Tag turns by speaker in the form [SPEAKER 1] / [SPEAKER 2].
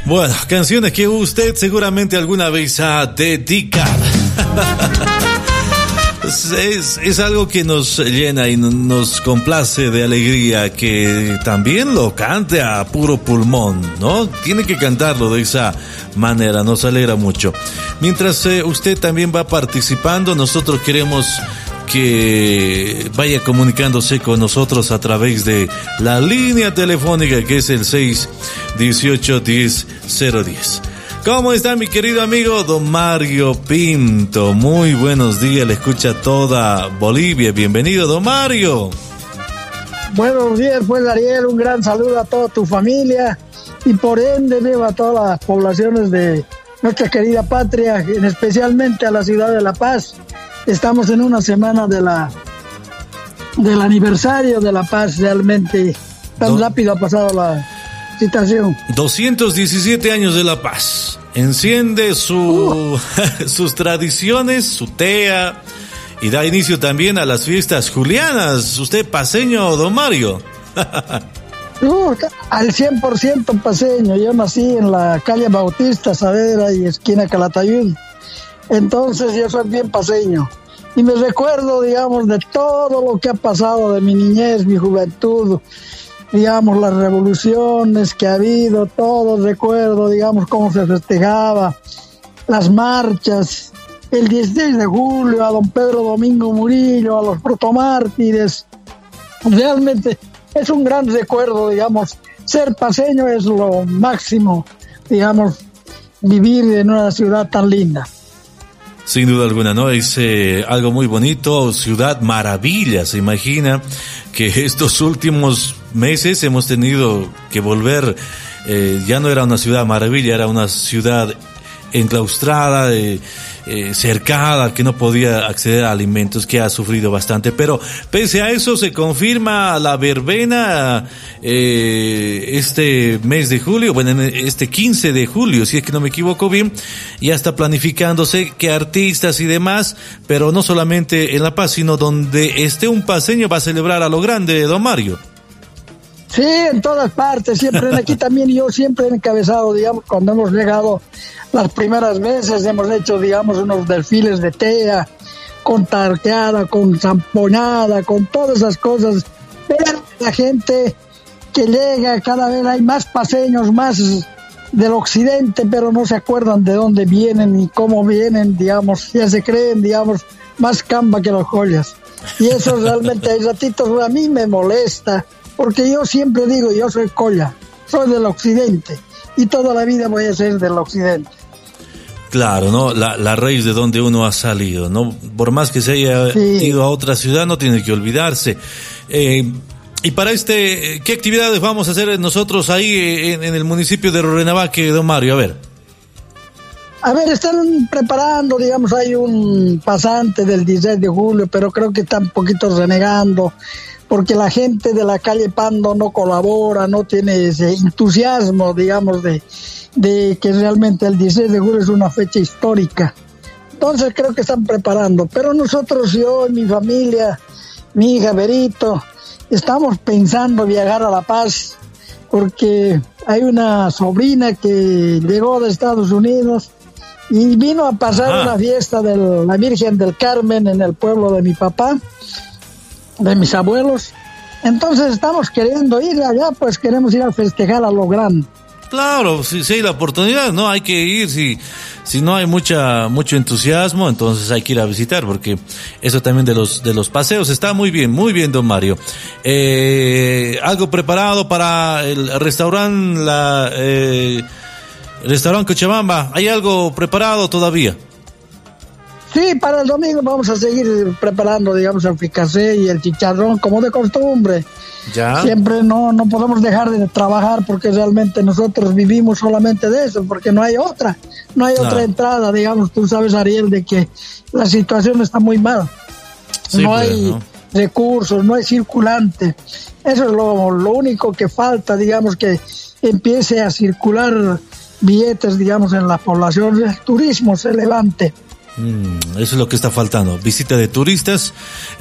[SPEAKER 1] Bueno, canciones que usted seguramente alguna vez ha dedicado. Es algo que nos llena y nos complace de alegría que también lo cante a puro pulmón, ¿no? Tiene que cantarlo de esa manera, nos alegra mucho. Mientras usted también va participando, nosotros queremos que vaya comunicándose con nosotros a través de la línea telefónica que es el 618-10-010. ¿Cómo está mi querido amigo don Mario Pinto? Muy buenos días, le escucha toda Bolivia. Bienvenido, don Mario.
[SPEAKER 2] Buenos días, pues Ariel, un gran saludo a toda tu familia y por ende a todas las poblaciones de nuestra querida patria, especialmente a la ciudad de La Paz. Estamos en una semana del aniversario de La Paz, realmente tan rápido ha pasado la situación.
[SPEAKER 1] 217 años de La Paz. Enciende sus tradiciones, su tea, y da inicio también a las fiestas julianas. ¿Usted paseño, don Mario?
[SPEAKER 2] Al 100% paseño. Yo nací en la calle Bautista Saavedra y esquina Calatayud. Entonces yo soy bien paseño. Y me recuerdo, digamos, de todo lo que ha pasado de mi niñez, mi juventud, digamos, las revoluciones que ha habido, todo recuerdo, digamos, cómo se festejaba, las marchas, el 16 de julio, a don Pedro Domingo Murillo, a los protomártires. Realmente es un gran recuerdo, digamos, ser paseño es lo máximo, digamos, vivir en una ciudad tan linda.
[SPEAKER 1] Sin duda alguna, ¿no? Es algo muy bonito, ciudad maravilla. Se imagina que estos últimos meses hemos tenido que volver, ya no era una ciudad maravilla, era una ciudad enclaustrada, cercada, que no podía acceder a alimentos, que ha sufrido bastante. Pero pese a eso se confirma la verbena este mes de julio, bueno, este 15 de julio, si es que no me equivoco bien. Ya está planificándose que artistas y demás, pero no solamente en La Paz, sino donde esté un paseño va a celebrar a lo grande, don Mario.
[SPEAKER 2] Sí, en todas partes, siempre aquí también yo siempre he encabezado, digamos, cuando hemos llegado las primeras veces, hemos hecho, digamos, unos desfiles de tea, con tarqueada, con zamponada, con todas esas cosas. Pero la gente que llega, cada vez hay más paseños, más del occidente, pero no se acuerdan de dónde vienen y cómo vienen, digamos, ya se creen, digamos, más camba que las joyas. Y eso realmente hay ratitos a mí me molesta. Porque yo siempre digo, yo soy colla, soy del occidente y toda la vida voy a ser del occidente.
[SPEAKER 1] Claro, ¿no? La raíz de donde uno ha salido, ¿no? Por más que se haya ido a otra ciudad, no tiene que olvidarse. Y para ¿qué actividades vamos a hacer nosotros ahí en el municipio de Rurrenabaque, don Mario?
[SPEAKER 2] A ver, están preparando, digamos, hay un pasante del 16 de julio, pero creo que están un poquito renegando, porque la gente de la calle Pando no colabora, no tiene ese entusiasmo, digamos, de que realmente el 16 de julio es una fecha histórica. Entonces creo que están preparando, pero nosotros, yo y mi familia, mi hija Berito, estamos pensando viajar a La Paz, porque hay una sobrina que llegó de Estados Unidos y vino a pasar una fiesta de la Virgen del Carmen en el pueblo de mi papá, de mis abuelos. Entonces estamos queriendo ir allá, pues queremos ir a festejar a lo grande.
[SPEAKER 1] Claro, si hay la oportunidad, ¿no? Hay que ir, si no hay mucho entusiasmo, entonces hay que ir a visitar, porque eso también de los paseos está muy bien, don Mario. ¿Algo preparado para el restaurante, restaurante Cochabamba? ¿Hay algo preparado todavía?
[SPEAKER 2] Sí, para el domingo vamos a seguir preparando, digamos, el fricasé y el chicharrón, como de costumbre.
[SPEAKER 1] ¿Ya?
[SPEAKER 2] Siempre no podemos dejar de trabajar, porque realmente nosotros vivimos solamente de eso, porque no hay otra entrada, digamos. Tú sabes, Ariel, de que la situación está muy mal. Sí, no hay recursos, no hay circulante. Eso es lo único que falta, digamos, que empiece a circular billetes, digamos, en la población, el turismo se levante.
[SPEAKER 1] Eso es lo que está faltando, visita de turistas.